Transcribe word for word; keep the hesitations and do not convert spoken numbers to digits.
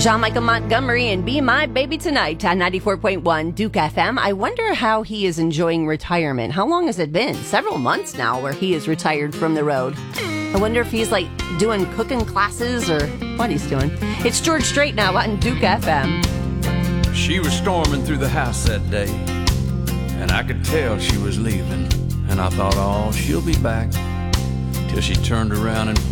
John Michael Montgomery and Be My Baby Tonight on ninety-four point one Duke F M. I wonder how he is enjoying retirement. How long has it been? Several months now where he is retired from the road. I wonder if he's like doing cooking classes or what he's doing. It's George Strait now on Duke F M. She was storming through the house that day, and I could tell she was leaving. And I thought, oh, she'll be back. Till she turned around and